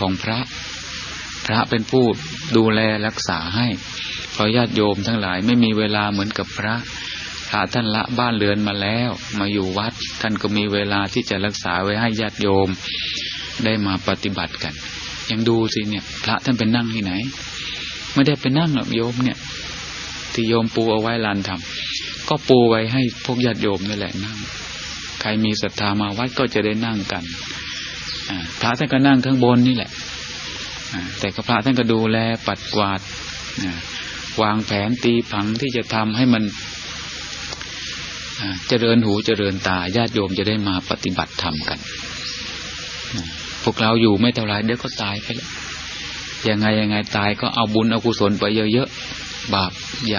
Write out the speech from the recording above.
ของพระเป็นผู้ดูแลรักษาให้เพราะญาติโยมทั้งหลายไม่มีเวลาเหมือนกับพระท่านละบ้านเรือนมาแล้วมาอยู่วัดท่านก็มีเวลาที่จะรักษาไว้ให้ญาติโยมได้มาปฏิบัติกันยังดูสิเนี่ยพระท่านไปนั่งที่ไหนไม่ได้ไปนั่งหรอกโยมเนี่ยที่โยมปูเอาไว้ลานธรรมก็ปูไว้ให้พวกญาติโยมนี่แหละนั่งใครมีศรัทธามาวัดก็จะได้นั่งกันพระท่านก็นั่งข้างบนนี่แหละแต่พระท่านก็ดูแลปัดกวาดวางแผนตีผังที่จะทำให้มันเจริญหูเจริญตาญาติโยมจะได้มาปฏิบัติธรรมกันพวกเราอยู่ไม่เท่าไรเดี๋ยวก็ตายไปแล้วยังไงตายก็เอาบุญเอากุศลไปเยอะๆบาปอย่า